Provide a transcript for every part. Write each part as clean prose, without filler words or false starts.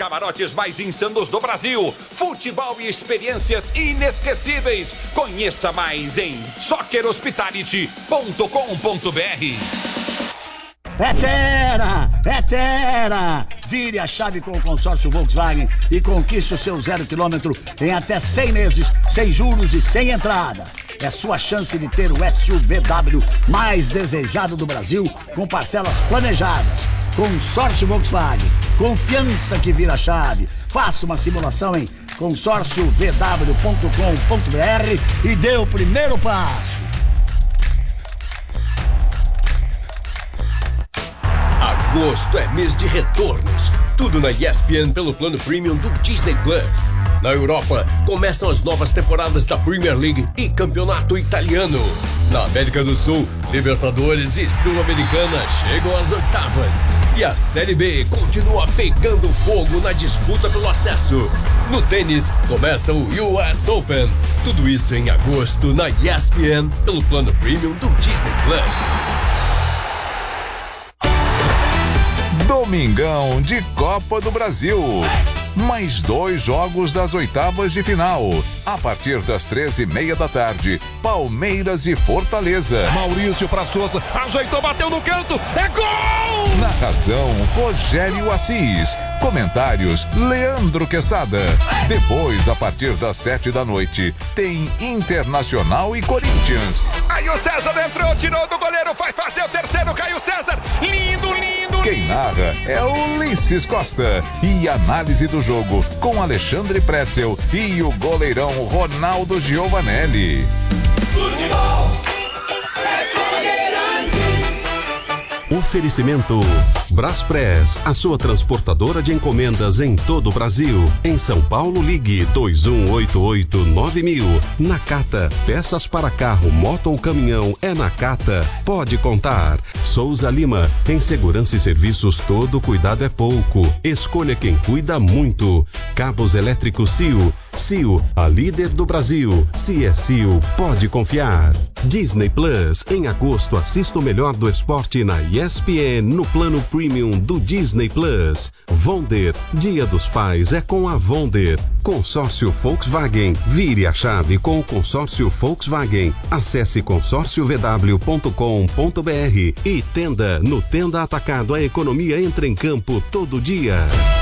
camarotes mais insanos do Brasil. Futebol e experiências inesquecíveis. Conheça mais em soccerhospitality.com.br. É Tera! Vire a chave com o consórcio Volkswagen e conquiste o seu 0 km em até 100 meses, sem juros e sem entrada. É sua chance de ter o SUVW mais desejado do Brasil, com parcelas planejadas. Consórcio Volkswagen, confiança que vira chave. Faça uma simulação em consórciovw.com.br e dê o primeiro passo. Agosto é mês de retornos. Tudo na ESPN pelo plano premium do Disney Plus. Na Europa, começam as novas temporadas da Premier League e Campeonato Italiano. Na América do Sul, Libertadores e Sul-Americana chegam às oitavas. E a Série B continua pegando fogo na disputa pelo acesso. No tênis, começa o US Open. Tudo isso em agosto na ESPN pelo plano premium do Disney Plus. Domingão de Copa do Brasil. Mais 2 jogos das oitavas de final. A partir das 13h30 da tarde, Palmeiras e Fortaleza. Maurício pra Souza, ajeitou, bateu no canto, é gol! Narração, Rogério Assis. Comentários, Leandro Quesada. Depois, a partir das 7 da noite, tem Internacional e Corinthians. Aí o César entrou, tirou do goleiro, vai fazer o terceiro, Caio César. Lindo, lindo, Quem narra é Ulisses Costa. E análise do jogo com Alexandre Pretzel e o goleirão Ronaldo Giovanelli. Futebol é Bandeirantes. Oferecimento Braspress, a sua transportadora de encomendas em todo o Brasil. Em São Paulo, ligue 2188-9000. Nakata, peças para carro, moto ou caminhão, é Nakata. Pode contar. Souza Lima, em segurança e serviços todo cuidado é pouco. Escolha quem cuida muito. Cabos elétricos Cio. Cio, a líder do Brasil. Se é Cio, pode confiar. Disney Plus, em agosto assista o melhor do esporte na ESPN no plano premium do Disney Plus. Wonder, Dia dos Pais é com a Wonder. Consórcio Volkswagen, vire a chave com o consórcio Volkswagen. Acesse consórciovw.com.br e Tenda, no Tenda Atacado a economia entra em campo todo dia.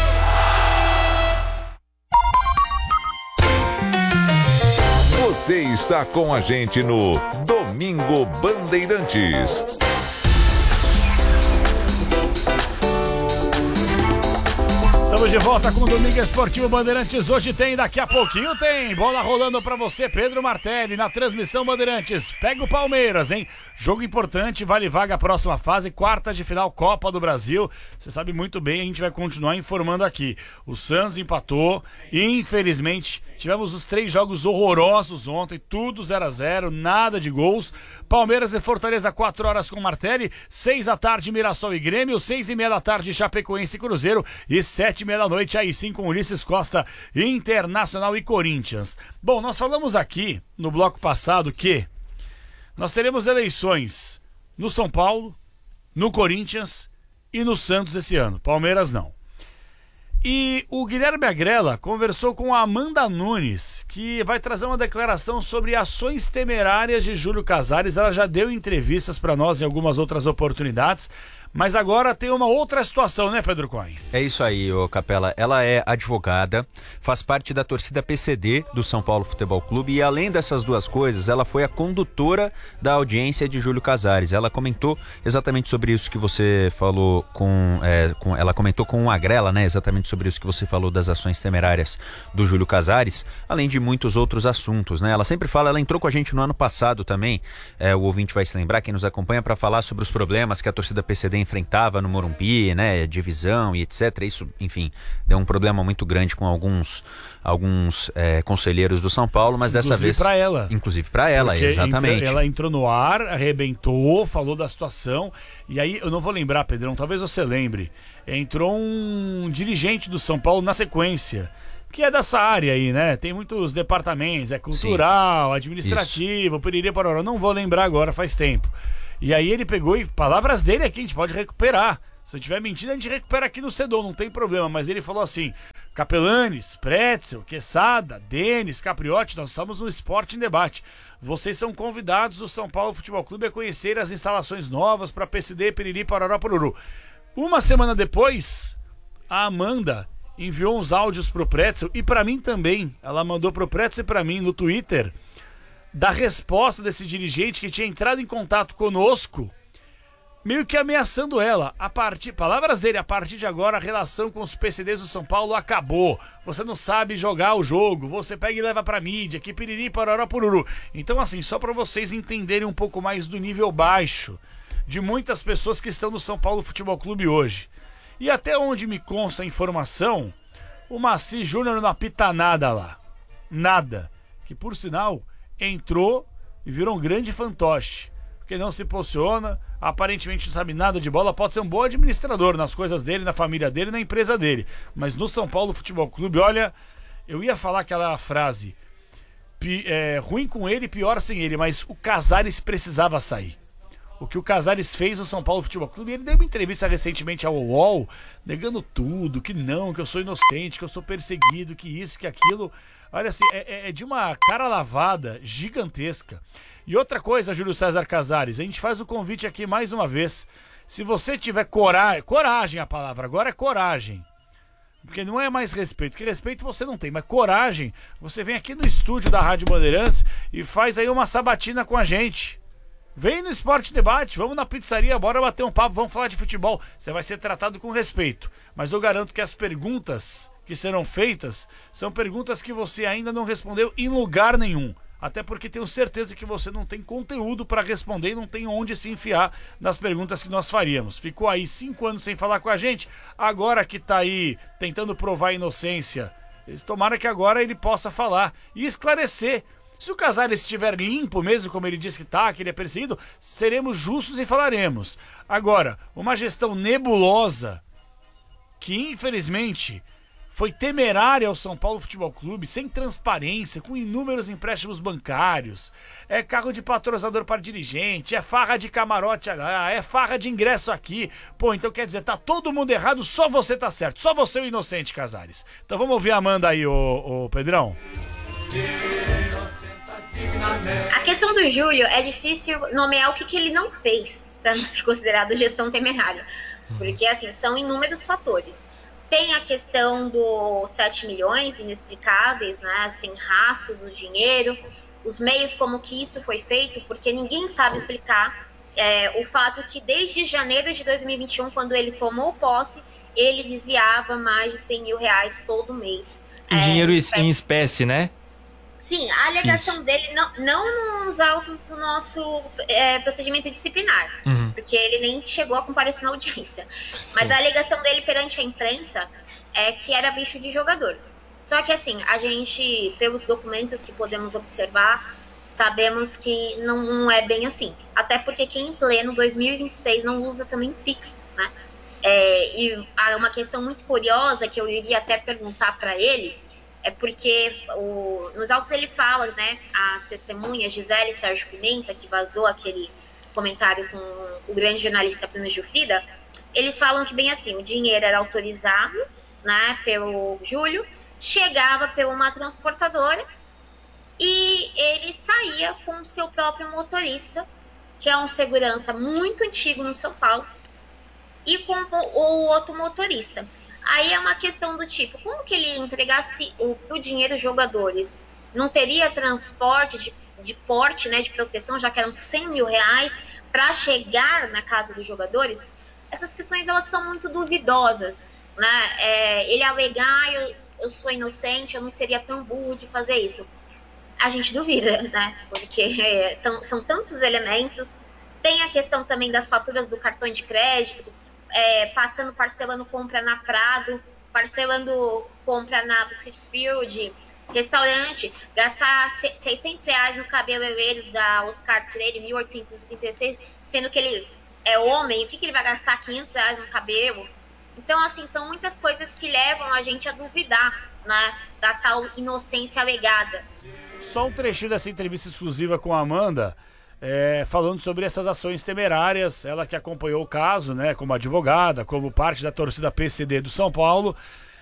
Você está com a gente no Domingo Bandeirantes. Estamos de volta com o Domingo Esportivo Bandeirantes. Hoje tem, daqui a pouquinho tem bola rolando pra você, Pedro Martelli, na transmissão Bandeirantes. Pega o Palmeiras, hein? Jogo importante, vale vaga próxima fase, quartas de final Copa do Brasil. Você sabe muito bem, a gente vai continuar informando aqui. O Santos empatou, infelizmente, tivemos os 3 jogos horrorosos ontem, tudo 0-0, nada de gols. Palmeiras e Fortaleza, 4 horas com Martelli, 6 da tarde Mirassol e Grêmio, 6h30 da tarde Chapecoense e Cruzeiro e 7h30 da noite, aí sim com Ulisses Costa, Internacional e Corinthians. Bom, nós falamos aqui no bloco passado que nós teremos eleições no São Paulo, no Corinthians e no Santos esse ano, Palmeiras não. E o Guilherme Agrela conversou com a Amanda Nunes, que vai trazer uma declaração sobre ações temerárias de Júlio Casares. Ela já deu entrevistas para nós em algumas outras oportunidades, mas agora tem uma outra situação, né, Pedro Cohen? É isso aí, ô Capela. Ela é advogada, faz parte da torcida PCD do São Paulo Futebol Clube e, além dessas duas coisas, ela foi a condutora da audiência de Júlio Casares. Ela comentou exatamente sobre isso que você falou ela comentou com o Agrela, né? Exatamente sobre isso que você falou das ações temerárias do Júlio Casares, além de muitos outros assuntos, né? Ela sempre fala, ela entrou com a gente no ano passado também, o ouvinte vai se lembrar, quem nos acompanha, para falar sobre os problemas que a torcida PCD enfrentava no Morumbi, né, divisão e etc. Isso, enfim, deu um problema muito grande com alguns conselheiros do São Paulo, mas dessa vez... Inclusive para ela, exatamente. Ela entrou no ar, arrebentou, falou da situação, e aí, eu não vou lembrar, Pedrão, talvez você lembre, entrou um dirigente do São Paulo na sequência, que é dessa área aí, né? Tem muitos departamentos, é cultural, sim, administrativo, piriri, paroró, não vou lembrar agora, faz tempo. E aí ele pegou, e palavras dele aqui, a gente pode recuperar. Se eu estiver mentindo, a gente recupera aqui no Cedon, não tem problema. Mas ele falou assim, Capelanes, Pretzel, Quesada, Denis, Capriotti, nós estamos no Esporte em Debate. Vocês são convidados do São Paulo Futebol Clube a conhecer as instalações novas para PCD, Piriri, Parará, Poruru. Uma semana depois, a Amanda enviou uns áudios pro Pretzel e para mim também. Ela mandou pro Pretzel e para mim no Twitter da resposta desse dirigente que tinha entrado em contato conosco, meio que ameaçando ela. Palavras dele, a partir de agora a relação com os PCDs do São Paulo acabou. Você não sabe jogar o jogo, você pega e leva pra mídia, que piriri, parará, pururu. Então assim, só pra vocês entenderem um pouco mais do nível baixo de muitas pessoas que estão no São Paulo Futebol Clube hoje. E até onde me consta a informação, o Maci Júnior não apita nada lá. Nada. Que por sinal, entrou e virou um grande fantoche. Porque não se posiciona, aparentemente não sabe nada de bola, pode ser um bom administrador nas coisas dele, na família dele, na empresa dele. Mas no São Paulo Futebol Clube, olha, eu ia falar aquela frase, ruim com ele, pior sem ele, mas o Casares precisava sair. O que o Casares fez no São Paulo Futebol Clube, ele deu uma entrevista recentemente ao UOL, negando tudo, que não, que eu sou inocente, que eu sou perseguido, que isso, que aquilo. Olha assim, é de uma cara lavada gigantesca. E outra coisa, Júlio César Casares, a gente faz o convite aqui mais uma vez. Se você tiver coragem a palavra, agora é coragem. Porque não é mais respeito, porque respeito você não tem, mas coragem, você vem aqui no estúdio da Rádio Bandeirantes e faz aí uma sabatina com a gente. Vem no Esporte Debate, vamos na pizzaria, bora bater um papo, vamos falar de futebol. Você vai ser tratado com respeito, mas eu garanto que as perguntas que serão feitas são perguntas que você ainda não respondeu em lugar nenhum. Até porque tenho certeza que você não tem conteúdo para responder e não tem onde se enfiar nas perguntas que nós faríamos. Ficou aí 5 anos sem falar com a gente, agora que tá aí tentando provar a inocência, tomara que agora ele possa falar e esclarecer. Se o Casares estiver limpo mesmo, como ele disse que tá, que ele é perseguido, seremos justos e falaremos. Agora, uma gestão nebulosa que infelizmente foi temerária ao São Paulo Futebol Clube, sem transparência, com inúmeros empréstimos bancários, é carro de patrocinador para dirigente, é farra de camarote lá, é farra de ingresso aqui. Pô, então quer dizer, tá todo mundo errado, só você tá certo, só você é o inocente, Casares. Então vamos ouvir a Amanda aí, ô Pedrão. A questão do Júlio é difícil nomear o que ele não fez para não ser considerado gestão temerária, porque assim, são inúmeros fatores. Tem a questão dos 7 milhões inexplicáveis, né, sem rastro do dinheiro, os meios como que isso foi feito, porque ninguém sabe explicar o fato que desde janeiro de 2021, quando ele tomou posse, ele desviava mais de 100 mil reais todo mês. Em dinheiro em espécie, né? Sim, a alegação dele, não nos autos do nosso procedimento disciplinar, porque ele nem chegou a comparecer na audiência, mas a alegação dele perante a imprensa é que era bicho de jogador. Só que assim, a gente, pelos documentos que podemos observar, sabemos que não é bem assim, até porque quem em pleno 2026 não usa também Pix, né? E há uma questão muito curiosa que eu iria até perguntar para ele, é porque nos autos ele fala, né, as testemunhas Gisele e Sérgio Pimenta, que vazou aquele comentário com o grande jornalista Plínio Gilfrida, eles falam que bem assim, o dinheiro era autorizado, né, pelo Júlio, chegava por uma transportadora e ele saía com o seu próprio motorista, que é um segurança muito antigo no São Paulo, e com o outro motorista. Aí é uma questão do tipo, como que ele entregasse o dinheiro aos jogadores? Não teria transporte de porte, né, de proteção, já que eram 100 mil reais para chegar na casa dos jogadores? Essas questões, elas são muito duvidosas, né? Ele alegar, eu sou inocente, eu não seria tão burro de fazer isso. A gente duvida, né? Porque são tantos elementos. Tem a questão também das faturas do cartão de crédito, parcelando compra na Prado, parcelando compra na Field, restaurante, gastar 600 reais no cabeleireiro da Oscar Freire, 1836, sendo que ele é homem, o que ele vai gastar 500 reais no cabelo? Então, assim, são muitas coisas que levam a gente a duvidar, né, da tal inocência alegada. Só um trechinho dessa entrevista exclusiva com a Amanda, falando sobre essas ações temerárias, ela que acompanhou o caso, né, como advogada, como parte da torcida PCD do São Paulo,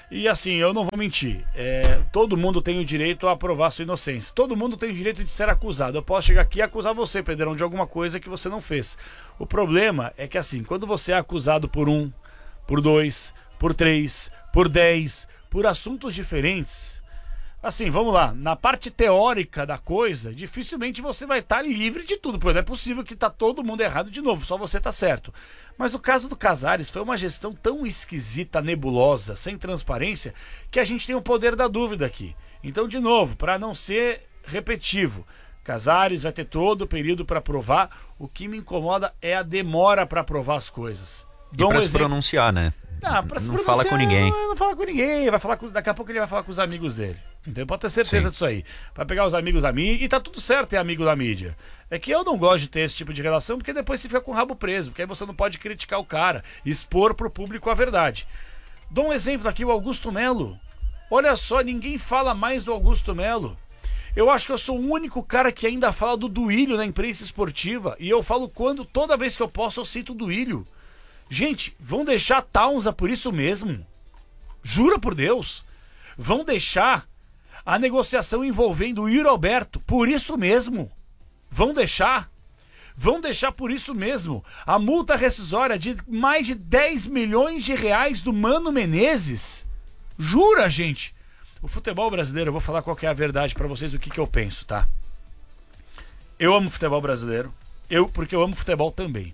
E assim, eu não vou mentir, todo mundo tem o direito a provar sua inocência. Todo mundo tem o direito de ser acusado. Eu posso chegar aqui e acusar você, Pedrão, de alguma coisa que você não fez. O problema é que assim, quando você é acusado por 1, por 2, por 3, por 10, por assuntos diferentes... Assim, vamos lá, na parte teórica da coisa, dificilmente você vai estar livre de tudo, porque não é possível que tá todo mundo errado de novo, só você tá certo. Mas o caso do Casares foi uma gestão tão esquisita, nebulosa, sem transparência, que a gente tem o poder da dúvida aqui. Então, de novo, para não ser repetitivo, Casares vai ter todo o período para provar. O que me incomoda é a demora para provar as coisas. E para se pronunciar, né? Não fala com ninguém. Não fala com ninguém. Daqui a pouco ele vai falar com os amigos dele. Então pode ter certeza disso aí. Vai pegar os amigos da mídia. E tá tudo certo, é amigo da mídia. É que eu não gosto de ter esse tipo de relação, porque depois você fica com o rabo preso. Porque aí você não pode criticar o cara, expor pro público a verdade. Dou um exemplo aqui, o Augusto Melo. Olha só, ninguém fala mais do Augusto Melo. Eu acho que eu sou o único cara que ainda fala do Duílio na imprensa esportiva. E eu falo toda vez que eu posso, eu cito o Duílio. Gente, vão deixar a Taunza por isso mesmo? Jura por Deus? Vão deixar a negociação envolvendo o Yuri Alberto por isso mesmo? Vão deixar? Vão deixar por isso mesmo a multa rescisória de mais de 10 milhões de reais do Mano Menezes? Jura, gente? O futebol brasileiro, eu vou falar qual que é a verdade pra vocês, o que eu penso, tá? Eu amo futebol brasileiro, porque eu amo futebol também.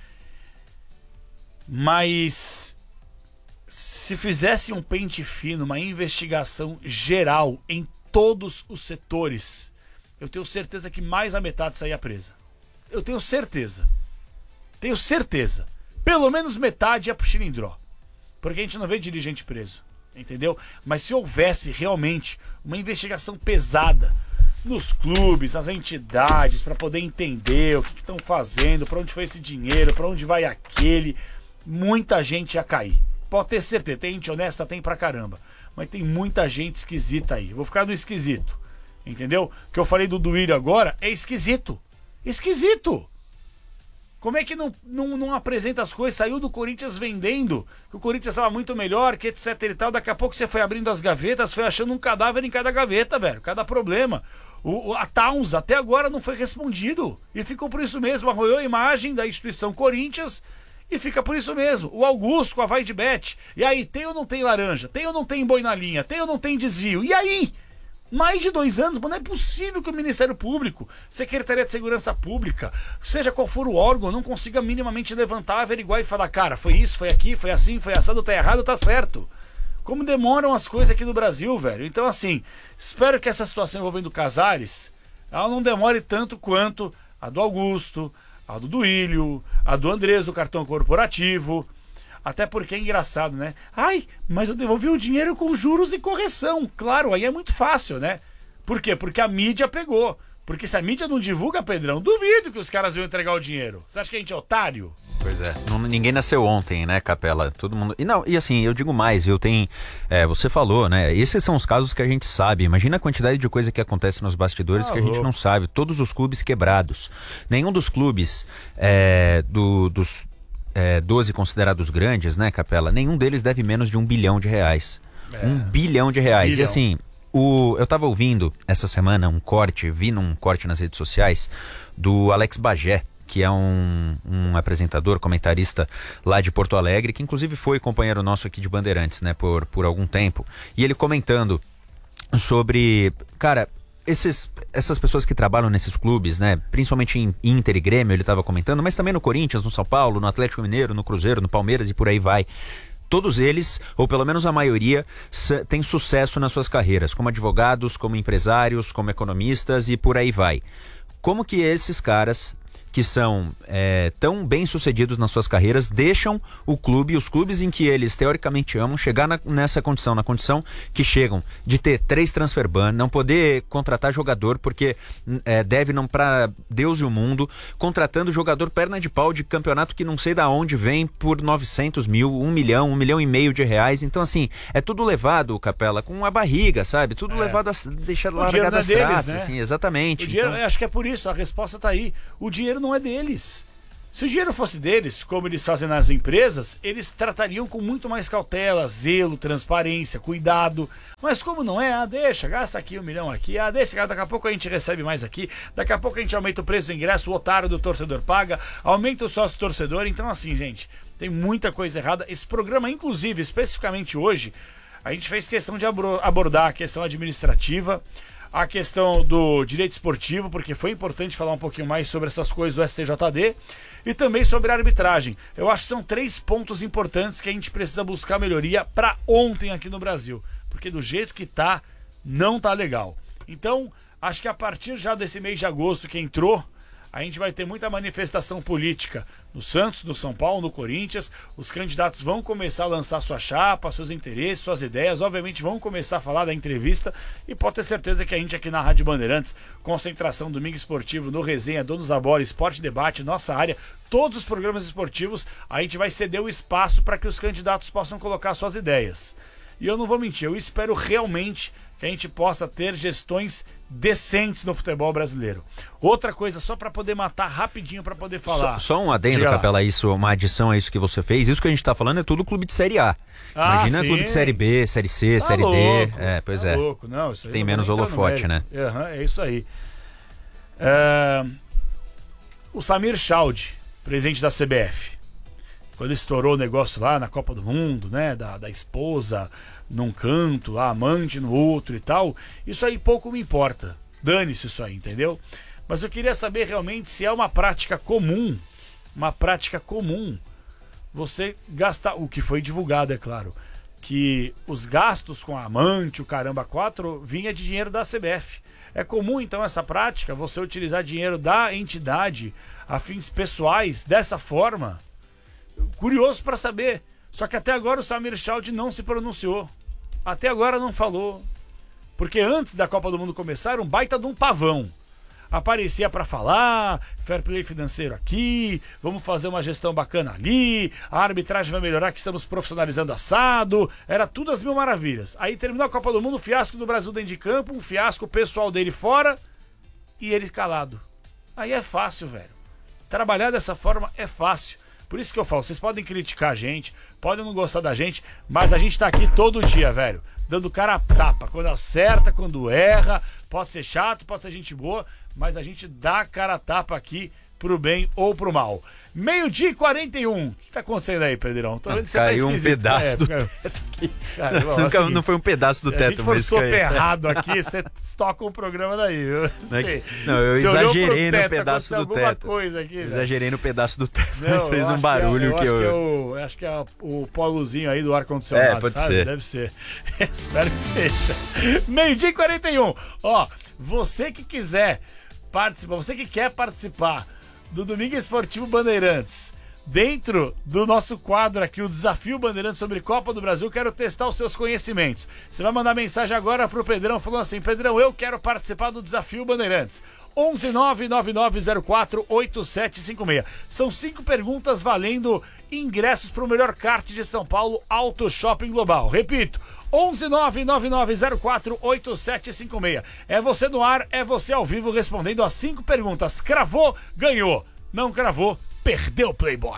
Mas se fizesse um pente fino, uma investigação geral em todos os setores, eu tenho certeza que mais da metade saía presa. Eu tenho certeza. Tenho certeza. Pelo menos metade ia pro Chilindró. Porque a gente não vê dirigente preso. Entendeu? Mas se houvesse realmente uma investigação pesada nos clubes, nas entidades, para poder entender o que estão fazendo, para onde foi esse dinheiro, para onde vai aquele, muita gente ia cair. Pode ter certeza, tem gente honesta, tem pra caramba. Mas tem muita gente esquisita aí. Eu vou ficar no esquisito. Entendeu? O que eu falei do Duílio agora é esquisito. Esquisito! Como é que não apresenta as coisas? Saiu do Corinthians vendendo, que o Corinthians estava muito melhor, que etc e tal. Daqui a pouco você foi abrindo as gavetas, foi achando um cadáver em cada gaveta, velho. Cada problema. A Taunza até agora não foi respondido. E ficou por isso mesmo. Arroiou a imagem da instituição Corinthians e fica por isso mesmo. O Augusto com a Vai de Bet. E aí, tem ou não tem laranja? Tem ou não tem boi na linha? Tem ou não tem desvio? E aí? Mais de 2 anos, mas não é possível que o Ministério Público, Secretaria de Segurança Pública, seja qual for o órgão, não consiga minimamente levantar, averiguar e falar, cara, foi isso, foi aqui, foi assim, foi assado, tá errado, tá certo. Como demoram as coisas aqui no Brasil, velho. Então, assim, espero que essa situação envolvendo o Casares, ela não demore tanto quanto a do Augusto, a do Duílio, a do Andrés, o cartão corporativo. Até porque é engraçado, né? Ai, mas eu devolvi o dinheiro com juros e correção. Claro, aí é muito fácil, né? Por quê? Porque a mídia pegou. Porque se a mídia não divulga, Pedrão, duvido que os caras iam entregar o dinheiro. Você acha que a gente é otário? Pois é. Ninguém nasceu ontem, né, Capela? Todo mundo... E assim, eu digo mais, viu? Você falou, né? Esses são os casos que a gente sabe. Imagina a quantidade de coisa que acontece nos bastidores que a gente não sabe. Todos os clubes quebrados. Nenhum dos clubes dos 12 considerados grandes, né, Capela? Nenhum deles deve menos de R$1 bilhão. R$1 bilhão. E assim, eu tava ouvindo essa semana vi num corte nas redes sociais do Alex Bagé, que é um apresentador, comentarista lá de Porto Alegre, que inclusive foi companheiro nosso aqui de Bandeirantes, né, por algum tempo. E ele comentando sobre, cara, essas pessoas que trabalham nesses clubes, né, principalmente em Inter e Grêmio, ele estava comentando, mas também no Corinthians, no São Paulo, no Atlético Mineiro, no Cruzeiro, no Palmeiras e por aí vai. Todos eles, ou pelo menos a maioria, têm sucesso nas suas carreiras, como advogados, como empresários, como economistas e por aí vai. Como que esses caras que são tão bem sucedidos nas suas carreiras deixam o clube, os clubes em que eles teoricamente amam, chegar na condição que chegam de ter 3 transfer ban, não poder contratar jogador porque deve não para Deus e o mundo, contratando jogador perna de pau de campeonato que não sei da onde vem por 900 mil, 1 milhão, R$1,5 milhão de. Então assim, é tudo levado, Capela, com a barriga, sabe? Tudo levado a deixar largado as traças, né? Assim, exatamente. O dinheiro, acho que é por isso, a resposta tá aí. O dinheiro não é deles. Se o dinheiro fosse deles, como eles fazem nas empresas, eles tratariam com muito mais cautela, zelo, transparência, cuidado. Mas como não é, deixa, gasta aqui 1 milhão aqui, deixa, daqui a pouco a gente recebe mais aqui, daqui a pouco a gente aumenta o preço do ingresso, o otário do torcedor paga, aumenta o sócio torcedor. Então assim, gente, tem muita coisa errada. Esse programa, inclusive, especificamente hoje, a gente fez questão de abordar a questão administrativa, a questão do direito esportivo, porque foi importante falar um pouquinho mais sobre essas coisas do STJD, e também sobre a arbitragem. Eu acho que são 3 pontos importantes que a gente precisa buscar melhoria para ontem aqui no Brasil, porque do jeito que tá, não tá legal. Então, acho que a partir já desse mês de agosto que entrou, a gente vai ter muita manifestação política no Santos, no São Paulo, no Corinthians. Os candidatos vão começar a lançar sua chapa, seus interesses, suas ideias. Obviamente vão começar a falar da entrevista. E pode ter certeza que a gente aqui na Rádio Bandeirantes, Concentração, Domingo Esportivo, no Resenha, Donos da Bola, Esporte Debate, nossa área, todos os programas esportivos, a gente vai ceder o espaço para que os candidatos possam colocar suas ideias. E eu não vou mentir, eu espero realmente que a gente possa ter gestões decentes no futebol brasileiro. Outra coisa, só para poder matar rapidinho, para poder falar. Só um adendo, Capela, isso, uma adição a isso que você fez. Isso que a gente tá falando é tudo clube de Série A. Imagina sim. Clube de Série B, Série C, Série D. Pois é. Louco. Não, isso aí tem menos holofote, né? É isso aí. O Samir Chaud, presidente da CBF, quando estourou o negócio lá na Copa do Mundo, né, da esposa num canto, a amante no outro e tal, isso aí pouco me importa. Dane-se isso aí, entendeu? Mas eu queria saber realmente se é uma prática comum, você gastar, o que foi divulgado, é claro, que os gastos com a amante, o caramba 4, vinha de dinheiro da CBF. É comum então essa prática, você utilizar dinheiro da entidade a fins pessoais dessa forma? Curioso para saber. Só que até agora o Samir Chaud não se pronunciou. Até agora não falou. Porque antes da Copa do Mundo começar, era um baita de um pavão. Aparecia para falar, fair play financeiro aqui, vamos fazer uma gestão bacana ali, a arbitragem vai melhorar que estamos profissionalizando assado, era tudo as mil maravilhas. Aí terminou a Copa do Mundo, um fiasco do Brasil dentro de campo, um fiasco pessoal dele fora e ele calado. Aí é fácil, velho. Trabalhar dessa forma é fácil. Por isso que eu falo, vocês podem criticar a gente, podem não gostar da gente, mas a gente tá aqui todo dia, velho, dando cara a tapa, quando acerta, quando erra, pode ser chato, pode ser gente boa, mas a gente dá cara a tapa aqui pro bem ou pro mal. 12h41. O que tá acontecendo aí, Pedrão? Tô vendo que você caiu tá um pedaço do teto aqui. Cara, não foi um pedaço do teto, mas a gente for mas soterrado aqui, você toca um programa daí. Eu exagerei no pedaço do teto. Coisa aqui, exagerei no pedaço do teto, não, mas fez um barulho eu acho que é o polozinho aí do ar-condicionado, pode sabe? ser. Deve ser. Espero que seja. 12h41. Ó, você que quiser participar, você que quer participar do Domingo Esportivo Bandeirantes, dentro do nosso quadro aqui, o Desafio Bandeirantes sobre Copa do Brasil, quero testar os seus conhecimentos. Você vai mandar mensagem agora pro Pedrão, falando assim: Pedrão, eu quero participar do Desafio Bandeirantes. 11999048756. São 5 perguntas valendo ingressos para o melhor kart de São Paulo, Auto Shopping Global. Repito, 11999048756. É você no ar, é você ao vivo respondendo as 5 perguntas. Cravou, ganhou. Não cravou, perdeu o Playboy.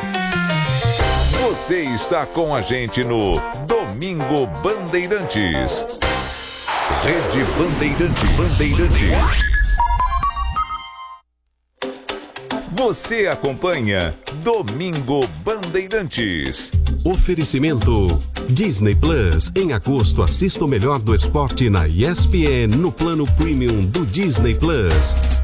Você está com a gente no Domingo Bandeirantes. Rede Bandeirantes. Você acompanha Domingo Bandeirantes. Oferecimento Disney Plus. Em agosto, assista o melhor do esporte na ESPN no plano premium do Disney Plus.